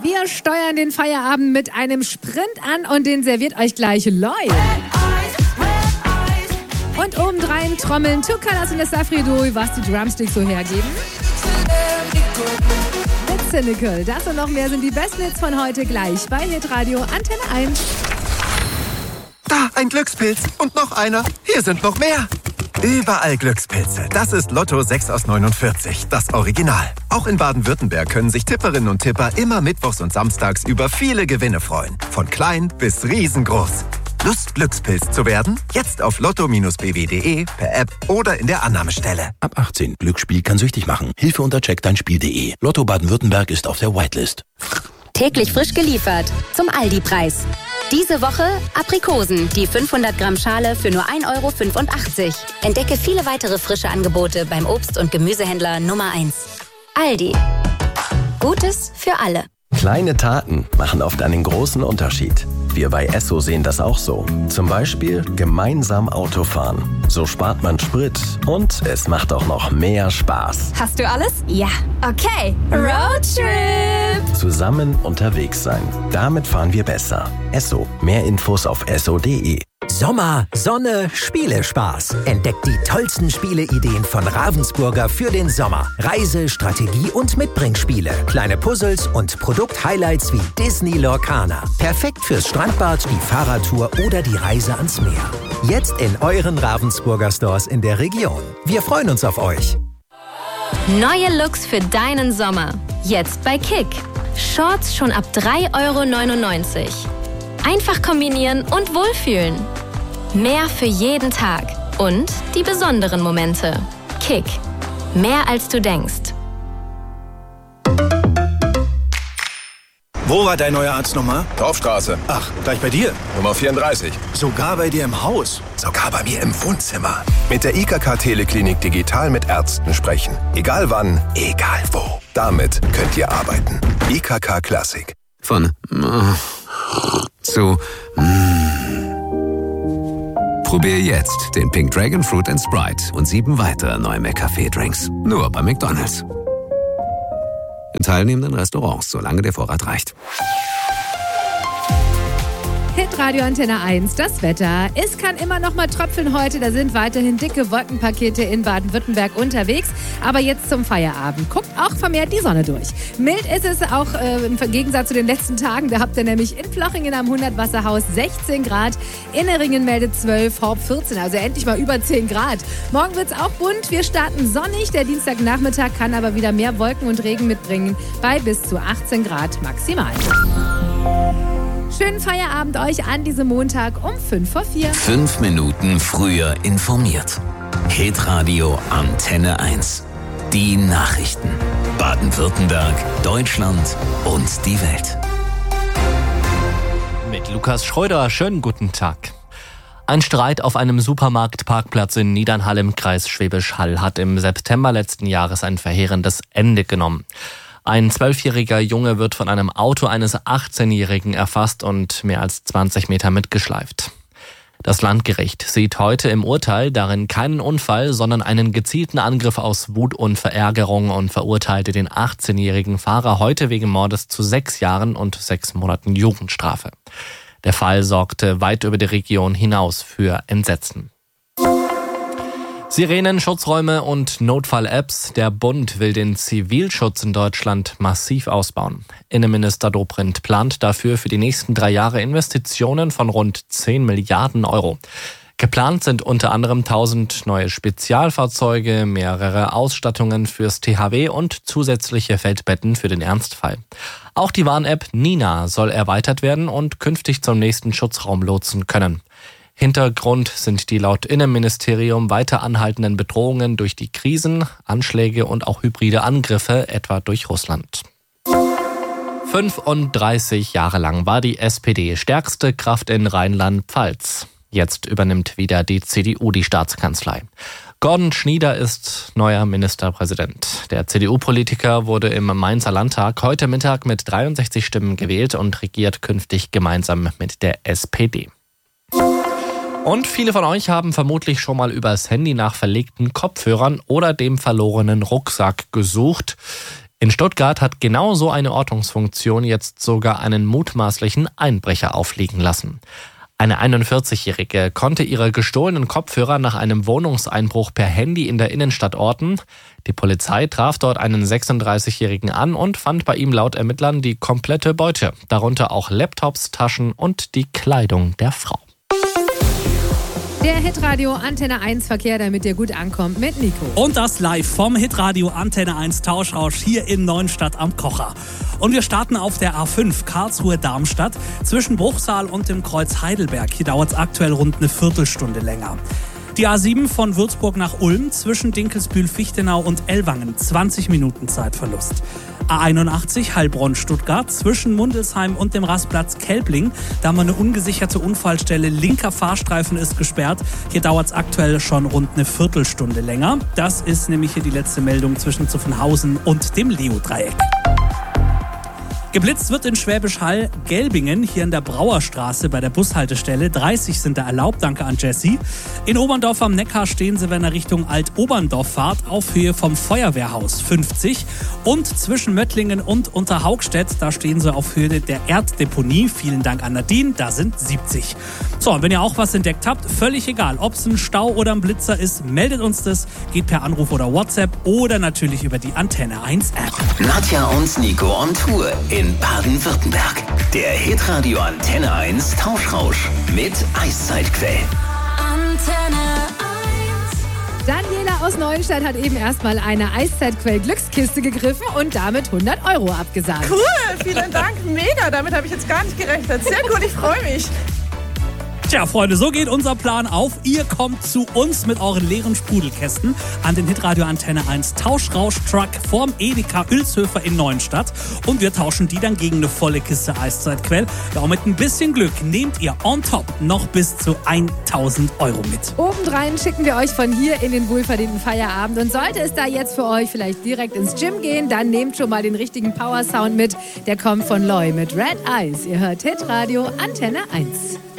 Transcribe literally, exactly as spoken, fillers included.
Wir steuern den Feierabend mit einem Sprint an und den serviert euch gleich Lloyd. Und obendrein trommeln Two Colors und das Safri-Duo, was die Drumsticks so hergeben. Mit Cynical. Das und noch mehr sind die besten Hits von heute gleich bei Hitradio Antenne eins. Da, ein Glückspilz. Und noch einer. Hier sind noch mehr. Überall Glückspilze. Das ist Lotto sechs aus neunundvierzig, das Original. Auch in Baden-Württemberg können sich Tipperinnen und Tipper immer mittwochs und samstags über viele Gewinne freuen. Von klein bis riesengroß. Lust, Glückspilz zu werden? Jetzt auf lotto Bindestrich b w punkt de, per App oder in der Annahmestelle. Ab achtzehn. Glücksspiel kann süchtig machen. Hilfe unter check dein spiel punkt de. Lotto Baden-Württemberg ist auf der Whitelist. Täglich frisch geliefert. Zum Aldi-Preis. Diese Woche Aprikosen, die fünfhundert Gramm Schale für nur ein Euro fünfundachtzig. Entdecke viele weitere frische Angebote beim Obst- und Gemüsehändler Nummer eins. Aldi. Gutes für alle. Kleine Taten machen oft einen großen Unterschied. Wir bei Esso sehen das auch so. Zum Beispiel gemeinsam Autofahren. So spart man Sprit und es macht auch noch mehr Spaß. Hast du alles? Ja. Okay. Roadtrip! Zusammen unterwegs sein. Damit fahren wir besser. Esso. Mehr Infos auf esso punkt de. Sommer, Sonne, Spielespaß. Entdeckt die tollsten Spieleideen von Ravensburger für den Sommer. Reise-, Strategie- und Mitbringspiele. Kleine Puzzles und Produkt-Highlights wie Disney Lorcaner. Perfekt fürs Strandbad, die Fahrradtour oder die Reise ans Meer. Jetzt in euren Ravensburger Stores in der Region. Wir freuen uns auf euch. Neue Looks für deinen Sommer. Jetzt bei Kick. Shorts schon ab drei Euro neunundneunzig. Einfach kombinieren und wohlfühlen. Mehr für jeden Tag und die besonderen Momente. Kick. Mehr als du denkst. Wo war dein neuer Arzt nochmal? Dorfstraße. Ach, gleich bei dir? Nummer vierunddreißig. Sogar bei dir im Haus? Sogar bei mir im Wohnzimmer. Mit der I K K Teleklinik digital mit Ärzten sprechen. Egal wann, egal wo. Damit könnt ihr arbeiten. I K K Classic. Von zu Probier jetzt den Pink Dragon Fruit and Sprite und sieben weitere neue McCafé-Drinks. Nur bei McDonald's. In teilnehmenden Restaurants, solange der Vorrat reicht. Hitradio Antenne eins, das Wetter. Es kann immer noch mal tröpfeln heute. Da sind weiterhin dicke Wolkenpakete in Baden-Württemberg unterwegs. Aber jetzt zum Feierabend. Guckt auch vermehrt die Sonne durch. Mild ist es auch äh, im Gegensatz zu den letzten Tagen. Da habt ihr nämlich in Plochingen am hundert-Wasserhaus sechzehn Grad. Inneringen meldet zwölf, Horb vierzehn. Also endlich mal über zehn Grad. Morgen wird's auch bunt. Wir starten sonnig. Der Dienstagnachmittag kann aber wieder mehr Wolken und Regen mitbringen. Bei bis zu achtzehn Grad maximal. Schönen Feierabend euch an diesem Montag um fünf vor vier. Fünf Minuten früher informiert. Hitradio Antenne eins. Die Nachrichten. Baden-Württemberg, Deutschland und die Welt. Mit Lukas Schröder, schönen guten Tag. Ein Streit auf einem Supermarktparkplatz in Niedernhall im Kreis Schwäbisch Hall hat im September letzten Jahres ein verheerendes Ende genommen. Ein zwölfjähriger Junge wird von einem Auto eines achtzehnjährigen erfasst und mehr als zwanzig Meter mitgeschleift. Das Landgericht sieht heute im Urteil darin keinen Unfall, sondern einen gezielten Angriff aus Wut und Verärgerung und verurteilte den achtzehnjährigen Fahrer heute wegen Mordes zu sechs Jahren und sechs Monaten Jugendstrafe. Der Fall sorgte weit über die Region hinaus für Entsetzen. Sirenen, Schutzräume und Notfall-Apps. Der Bund will den Zivilschutz in Deutschland massiv ausbauen. Innenminister Dobrindt plant dafür für die nächsten drei Jahre Investitionen von rund zehn Milliarden Euro. Geplant sind unter anderem tausend neue Spezialfahrzeuge, mehrere Ausstattungen fürs T H W und zusätzliche Feldbetten für den Ernstfall. Auch die Warn-App Nina soll erweitert werden und künftig zum nächsten Schutzraum lotsen können. Hintergrund sind die laut Innenministerium weiter anhaltenden Bedrohungen durch die Krisen, Anschläge und auch hybride Angriffe, etwa durch Russland. fünfunddreißig Jahre lang war die S P D stärkste Kraft in Rheinland-Pfalz. Jetzt übernimmt wieder die C D U die Staatskanzlei. Gordon Schnieder ist neuer Ministerpräsident. Der C D U-Politiker wurde im Mainzer Landtag heute Mittag mit dreiundsechzig Stimmen gewählt und regiert künftig gemeinsam mit der S P D. Und viele von euch haben vermutlich schon mal übers Handy nach verlegten Kopfhörern oder dem verlorenen Rucksack gesucht. In Stuttgart hat genau so eine Ortungsfunktion jetzt sogar einen mutmaßlichen Einbrecher aufliegen lassen. Eine einundvierzigjährige konnte ihre gestohlenen Kopfhörer nach einem Wohnungseinbruch per Handy in der Innenstadt orten. Die Polizei traf dort einen sechsunddreißigjährigen an und fand bei ihm laut Ermittlern die komplette Beute, darunter auch Laptops, Taschen und die Kleidung der Frau. Der Hitradio Antenne eins Verkehr, damit ihr gut ankommt mit Nico. Und das live vom Hitradio Antenne eins Tauschrausch hier in Neuenstadt am Kocher. Und wir starten auf der A fünf Karlsruhe-Darmstadt zwischen Bruchsal und dem Kreuz Heidelberg. Hier dauert es aktuell rund eine Viertelstunde länger. Die A sieben von Würzburg nach Ulm zwischen Dinkelsbühl-Fichtenau und Ellwangen. zwanzig Minuten Zeitverlust. A einundachtzig Heilbronn-Stuttgart zwischen Mundelsheim und dem Rastplatz Kelbling. Da haben wir eine ungesicherte Unfallstelle. Linker Fahrstreifen ist gesperrt. Hier dauert es aktuell schon rund eine Viertelstunde länger. Das ist nämlich hier die letzte Meldung zwischen Zuffenhausen und dem Leo-Dreieck. Geblitzt wird in Schwäbisch Hall Gelbingen, hier in der Brauerstraße bei der Bushaltestelle. dreißig sind da erlaubt, danke an Jessie. In Oberndorf am Neckar stehen sie, wenn ihr Richtung Alt-Oberndorf fahrt, auf Höhe vom Feuerwehrhaus fünfzig. Und zwischen Möttlingen und Unterhaugstedt, da stehen sie auf Höhe der Erddeponie. Vielen Dank an Nadine, da sind siebzig. So, und wenn ihr auch was entdeckt habt, völlig egal, ob es ein Stau oder ein Blitzer ist, meldet uns das. Geht per Anruf oder WhatsApp oder natürlich über die Antenne eins App. Nadja und Nico on Tour in Baden-Württemberg. Der Hitradio Antenne eins Tauschrausch mit Eiszeitquell. Antenne eins. Daniela aus Neuenstadt hat eben erstmal eine Eiszeitquell-Glückskiste gegriffen und damit hundert Euro abgesagt. Cool, vielen Dank, mega. Damit habe ich jetzt gar nicht gerechnet. Sehr gut, ich freue mich. Tja, Freunde, so geht unser Plan auf. Ihr kommt zu uns mit euren leeren Sprudelkästen an den Hitradio Antenne eins Tauschrausch-Truck vorm Edeka Hülshöfer in Neuenstadt. Und wir tauschen die dann gegen eine volle Kiste Eiszeitquell. Ja, und mit ein bisschen Glück nehmt ihr on top noch bis zu tausend Euro mit. Obendrein schicken wir euch von hier in den wohlverdienten Feierabend. Und sollte es da jetzt für euch vielleicht direkt ins Gym gehen, dann nehmt schon mal den richtigen Power-Sound mit. Der kommt von Loy mit Red Eyes. Ihr hört Hitradio Antenne eins.